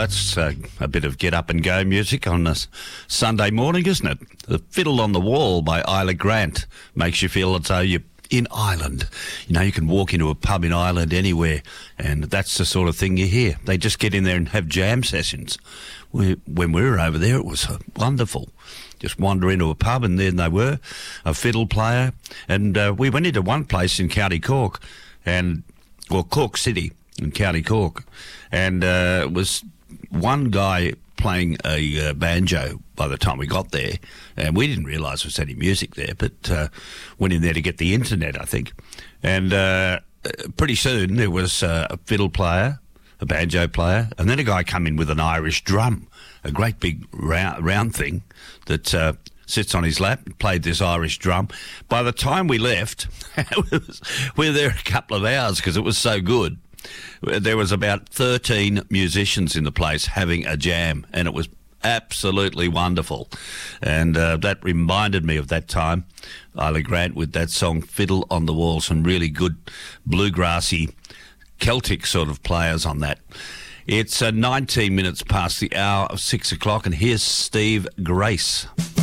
that's a bit of get up and go music on a Sunday morning, isn't it? The Fiddle on the Wall by Isla Grant makes you feel as though you're in Ireland. You know, you can walk into a pub in Ireland anywhere, and that's the sort of thing you hear. They just get in there and have jam sessions. When we were over there, it was wonderful. Just wander into a pub, and then they were a fiddle player. And we went into one place in County Cork, Cork City in County Cork, and it was one guy playing a banjo by the time we got there, and we didn't realise there was any music there, but went in there to get the internet, I think. And pretty soon there was a fiddle player, a banjo player, and then a guy come in with an Irish drum, a great big round thing that sits on his lap, played this Irish drum. By the time we left, we were there a couple of hours because it was so good. There was about 13 musicians in the place having a jam, and it was absolutely wonderful. And that reminded me of that time. Isla Grant with that song Fiddle on the Wall, some really good bluegrassy Celtic sort of players on that. It's 19 minutes past the hour of 6 o'clock, and here's Steve Grace.